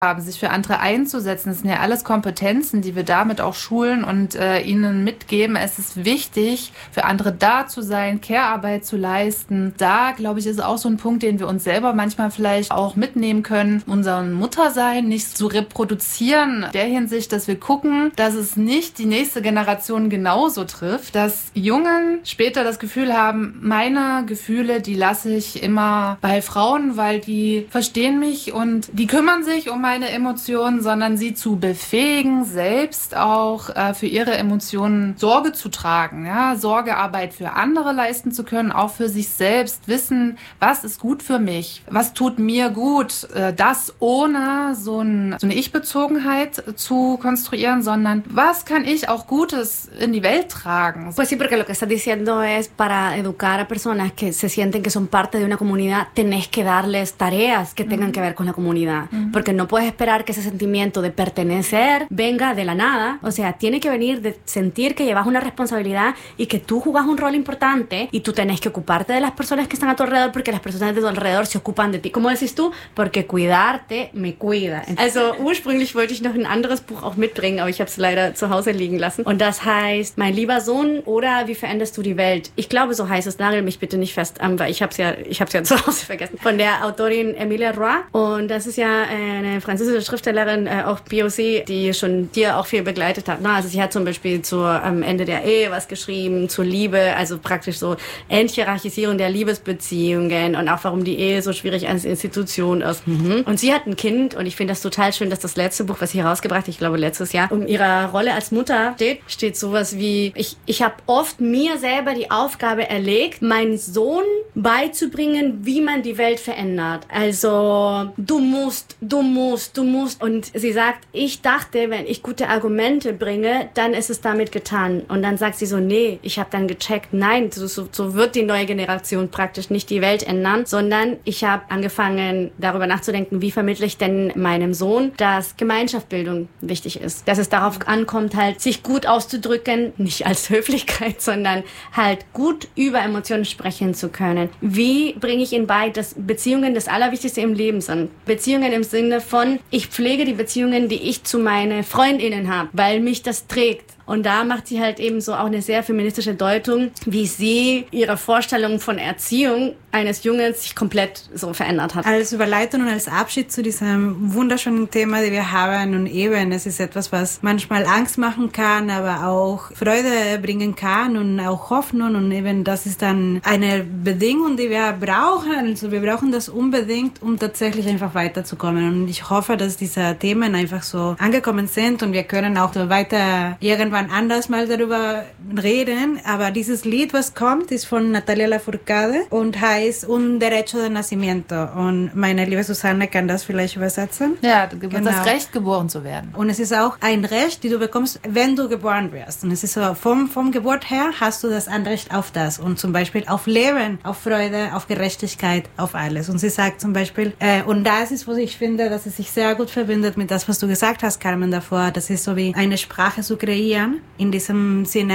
haben, sich für andere einzusetzen. Das sind ja alles Kompetenzen, die wir damit auch schulen und ihnen mitgeben. Es ist wichtig, für andere da zu sein, Care-Arbeit zu leisten. Da, glaube ich, ist auch so ein Punkt, den wir uns selber manchmal vielleicht auch mitnehmen können, unser Muttersein nicht zu reproduzieren. In der Hinsicht, dass wir gucken, dass es nicht die nächste Generation genauso trifft, dass Jungen später das Gefühl haben, meine Gefühle, die lasse ich immer bei Frauen, weil die verstehen mich und die kümmern sich um meine Emotionen, sondern sie zu befähigen, selbst auch für ihre Emotionen Sorge zu tragen, ja, Sorgearbeit für andere leisten zu können, auch für sich selbst, wissen, was ist gut für mich, was tut mir gut, das ohne so eine Ich-Bezogenheit zu konstruieren, sondern was kann ich auch Gutes in die Welt tragen. Pues sí, porque lo que estás diciendo es para educar a personas que se sienten que son parte de una comunidad, tenés que darles tareas que tengan que ver con la comunidad, porque no puedes esperar que ese sentimiento de pertenecer venga de la nada, o sea, tiene que venir de sentir que llevas una responsabilidad y que tú jugás un rol importante y tú tenés que ocuparte de las personas que están a tu alrededor porque las personas de tu alrededor se ocupan de ti. ¿Cómo decís tú? Porque cuidarte me cuida. Also ursprünglich wollte ich noch ein anderes Buch auch mitbringen, aber ich habe es leider zu Hause liegen lassen. Und das heißt, Mein lieber Sohn oder Wie veränderst du die Welt? Ich glaube, so heißt es. Nagel mich bitte nicht fest an, weil ich hab's ja zu Hause vergessen. Von der Autorin Emilia Roy. Und das ist ja eine französische Schriftstellerin, auch POC, die schon dir auch viel begleitet hat. Also sie hat zum Beispiel am Ende der Ehe was geschrieben, zur Liebe, also praktisch so Enthierarchisierung der Liebesbeziehungen und auch warum die Ehe so schwierig als Institution ist. Und sie hat ein Kind und ich finde das total schön, dass das letzte Buch, was sie herausgebracht hat, ich glaube letztes Jahr, um ihrer Rolle als Mutter steht sowas wie, ich habe oft mir selber die Aufgabe erlegt, meinen Sohn beizubringen, wie man die Welt verändert. Also du musst. Und sie sagt, ich dachte, wenn ich gute Argumente bringe, dann ist es damit getan. Und dann sagt sie so, nee, ich habe dann gecheckt, nein, so wird die neue Generation praktisch nicht die Welt ändern, sondern ich habe angefangen, darüber nachzudenken, wie vermittle ich denn meinem Sohn, dass Gemeinschaftsbildung wichtig ist. Dass es darauf ankommt, halt sich gut auszudrücken, nicht als Höflichkeit, sondern halt gut über Emotionen sprechen zu können. Wie bringe ich ihnen bei, dass Beziehungen das Allerwichtigste im Leben sind? Beziehungen im Sinne von, ich pflege die Beziehungen, die ich zu meinen FreundInnen habe, weil mich das trägt. Und da macht sie halt eben so auch eine sehr feministische Deutung, wie sie ihre Vorstellung von Erziehung eines Jungens sich komplett so verändert hat. Als Überleitung und als Abschied zu diesem wunderschönen Thema, die wir haben, und eben, es ist etwas, was manchmal Angst machen kann, aber auch Freude bringen kann und auch Hoffnung, und eben das ist dann eine Bedingung, die wir brauchen. Also wir brauchen das unbedingt, um tatsächlich einfach weiterzukommen. Und ich hoffe, dass diese Themen einfach so angekommen sind und wir können auch so weiter irgendwann anders mal darüber reden. Aber dieses Lied, was kommt, ist von Natalia Lafourcade und heißt Un Derecho de Nacimiento. Und meine liebe Susanne kann das vielleicht übersetzen. Ja, das Recht, geboren zu werden. Und es ist auch ein Recht, die du bekommst, wenn du geboren wirst. Und es ist so, vom Geburt her hast du das Anrecht auf das. Und zum Beispiel auf Leben, auf Freude, auf Gerechtigkeit, auf alles. Und sie sagt zum Beispiel, und das ist, wo ich finde, dass es sich sehr gut verbindet mit das, was du gesagt hast, Carmen, davor. Das ist so wie eine Sprache zu kreieren, in diesem Sinne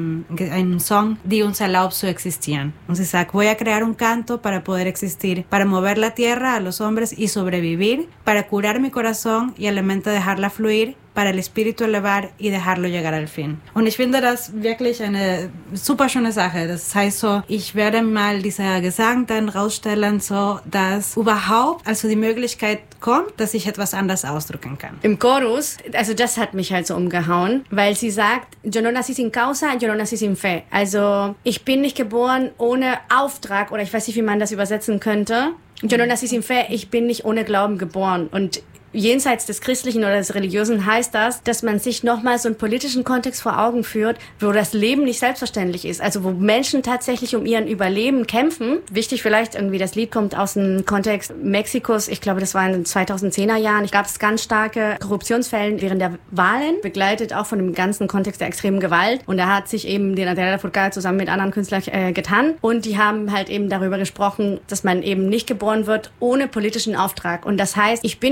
einen Song, die uns erlaubt zu existieren. Und sie sagt, voy a crear un canto para poder existir, para mover la tierra a los hombres y sobrevivir, para curar mi corazón y a la mente dejarla fluir, para el Espíritu elevar y dejarlo llegar al fin. Und ich finde das wirklich eine super schöne Sache. Das heißt so, ich werde mal dieser Gesang dann rausstellen, so dass überhaupt also die Möglichkeit kommt, dass ich etwas anders ausdrücken kann. Im Chorus, also das hat mich halt so umgehauen, weil sie sagt, yo no nací sin causa, yo no nací sin fe. Also ich bin nicht geboren ohne Auftrag, oder ich weiß nicht, wie man das übersetzen könnte. Yo no nací sin fe, ich bin nicht ohne Glauben geboren. Und jenseits des Christlichen oder des Religiösen heißt das, dass man sich nochmal so einen politischen Kontext vor Augen führt, wo das Leben nicht selbstverständlich ist. Also wo Menschen tatsächlich um ihren Überleben kämpfen. Wichtig vielleicht irgendwie, das Lied kommt aus dem Kontext Mexikos. Ich glaube, das war in den 2010er Jahren. Ich gab es ganz starke Korruptionsfälle während der Wahlen, begleitet auch von dem ganzen Kontext der extremen Gewalt. Und da hat sich eben die Natalia Lafourcade zusammen mit anderen Künstlern getan. Und die haben halt eben darüber gesprochen, dass man eben nicht geboren wird ohne politischen Auftrag. Und das heißt, ich bin geboren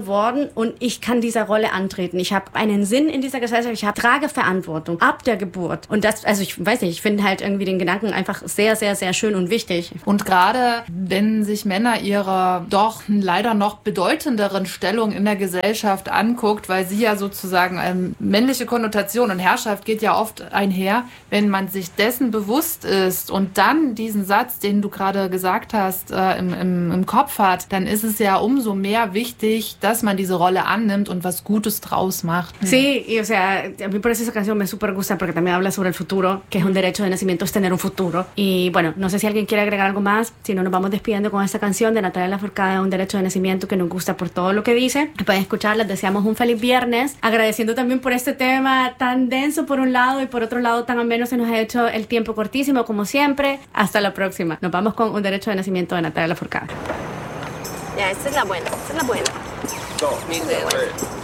geboren worden und ich kann dieser Rolle antreten. Ich habe einen Sinn in dieser Gesellschaft, ich trage Verantwortung ab der Geburt. Und das, also ich weiß nicht, ich finde halt irgendwie den Gedanken einfach sehr, sehr, sehr schön und wichtig. Und gerade wenn sich Männer ihrer doch leider noch bedeutenderen Stellung in der Gesellschaft anguckt, weil sie ja sozusagen männliche Konnotation und Herrschaft geht ja oft einher, wenn man sich dessen bewusst ist und dann diesen Satz, den du gerade gesagt hast, im Kopf hat, dann ist es ja umso mehr wichtig, dass man diese Rolle annimmt und was Gutes draus macht. Sí, y o sea, a mí por eso esa canción me súper gusta porque también habla sobre el futuro, que es un derecho de nacimiento, es tener un futuro. Y bueno, no sé si alguien quiere agregar algo más, si no nos vamos despidiendo con esta canción de Natalia Lafourcade, Un derecho de nacimiento, que nos gusta por todo lo que dice. Pueden escucharla, les deseamos un feliz viernes, agradeciendo también por este tema tan denso por un lado y por otro lado tan ameno se nos ha hecho el tiempo cortísimo como siempre. Hasta la próxima. Nos vamos con Un derecho de nacimiento de Natalia Lafourcade. Ya, esta es la buena, esta es la buena. Dos, tres.